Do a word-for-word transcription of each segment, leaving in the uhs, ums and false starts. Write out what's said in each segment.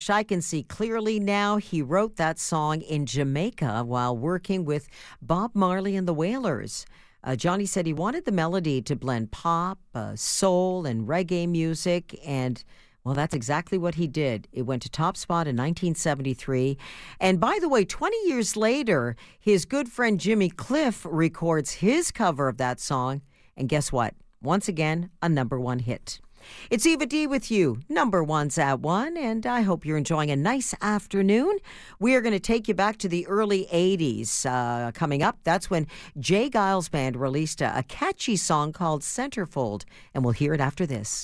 I can see clearly now he wrote that song in Jamaica while working with Bob Marley and the Wailers. Uh, Johnny said he wanted the melody to blend pop, uh, soul, and reggae music, and well, that's exactly what he did. It went to top spot in nineteen seventy-three. And by the way, twenty years later, his good friend Jimmy Cliff records his cover of that song. And guess what? Once again, a number one hit. It's Eva D with you, number one's at one, and I hope you're enjoying a nice afternoon. We are going to take you back to the early eighties. Uh, coming up, that's when Jay Giles Band released a, a catchy song called Centerfold, and we'll hear it after this.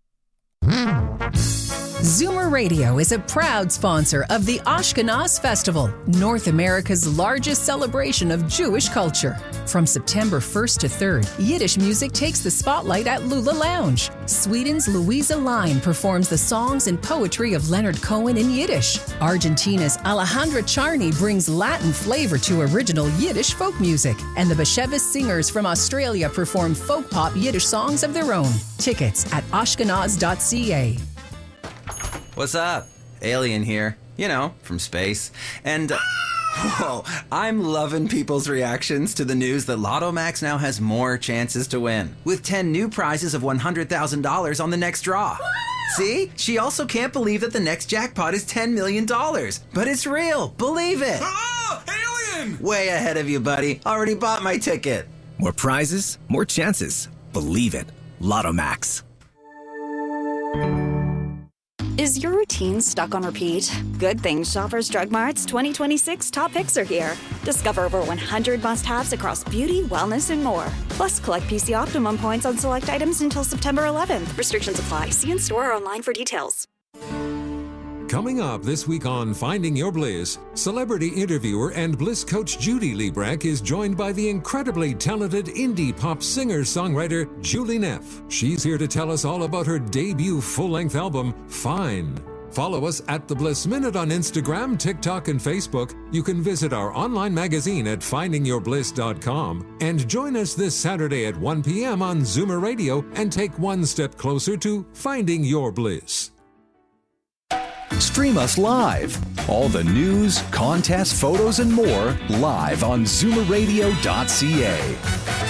Zoomer Radio is a proud sponsor of the Ashkenaz Festival, North America's largest celebration of Jewish culture. From September first to third, Yiddish music takes the spotlight at Lula Lounge. Sweden's Louisa Line performs the songs and poetry of Leonard Cohen in Yiddish. Argentina's Alejandra Charney brings Latin flavor to original Yiddish folk music. And the Bashevis singers from Australia perform folk pop Yiddish songs of their own. Tickets at ashkenaz dot c a. What's up? Alien here. You know, from space. And, uh, whoa, I'm loving people's reactions to the news that Lotto Max now has more chances to win, with ten new prizes of one hundred thousand dollars on the next draw. See? She also can't believe that the next jackpot is ten million dollars. But it's real. Believe it. Ah, alien! Way ahead of you, buddy. Already bought my ticket. More prizes, more chances. Believe it. Lotto Max. Is your routine stuck on repeat? Good thing Shoppers Drug Mart's twenty twenty-six top picks are here. Discover over one hundred must-haves across beauty, wellness, and more. Plus, collect P C Optimum points on select items until September eleventh. Restrictions apply. See in store or online for details. Coming up this week on Finding Your Bliss, celebrity interviewer and Bliss coach Judy Liebrecht is joined by the incredibly talented indie pop singer-songwriter Julie Neff. She's here to tell us all about her debut full-length album, Fine. Follow us at The Bliss Minute on Instagram, TikTok, and Facebook. You can visit our online magazine at finding your bliss dot com. And join us this Saturday at one p.m. on Zoomer Radio and take one step closer to finding your bliss. Stream us live. All the news, contests, photos, and more live on zoomer radio dot c a.